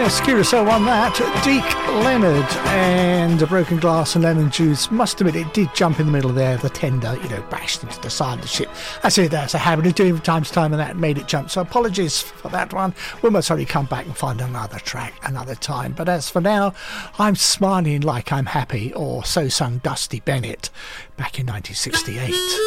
Yes, Curacao on that. Deke Leonard and A Broken Glass and Lemon Juice. Must admit, it did jump in the middle there. The tender, bashed into the side of the ship. That's it, that's a habit of doing from time to time, and that made it jump. So apologies for that one. We'll most certainly come back and find another track another time. But as for now, I'm smiling like I'm happy, or so sung Dusty Bennett back in 1968.